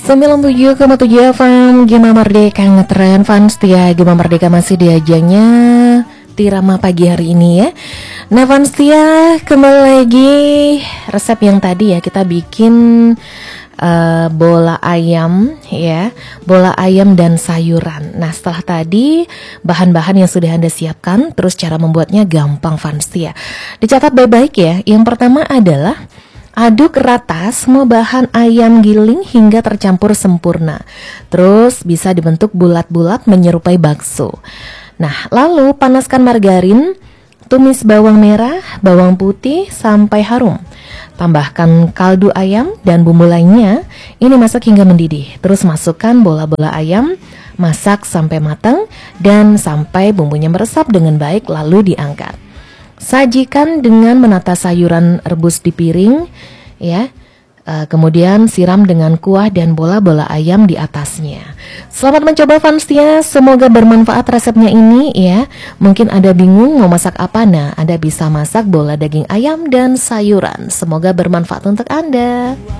97,7 FM Gema Merdeka ngetren fans Tia. Gema Merdeka masih di ajangnya Tirama pagi hari ini ya. Nah fans Tia, kembali lagi resep yang tadi ya. Kita bikin bola ayam ya, bola ayam dan sayuran. Nah setelah tadi bahan-bahan yang sudah Anda siapkan, terus cara membuatnya gampang fans Tia. Dicatat baik-baik ya. Yang pertama adalah aduk rata semua bahan ayam giling hingga tercampur sempurna. Terus bisa dibentuk bulat-bulat menyerupai bakso. Nah, lalu panaskan margarin, tumis bawang merah, bawang putih sampai harum. Tambahkan kaldu ayam dan bumbu lainnya. Ini masak hingga mendidih. Terus masukkan bola-bola ayam, masak sampai matang dan sampai bumbunya meresap dengan baik, lalu diangkat. Sajikan dengan menata sayuran rebus di piring ya. Kemudian siram dengan kuah dan bola-bola ayam di atasnya. Selamat mencoba fans Tia, semoga bermanfaat resepnya ini ya. Mungkin Anda bingung mau masak apa, nah Anda bisa masak bola daging ayam dan sayuran. Semoga bermanfaat untuk Anda.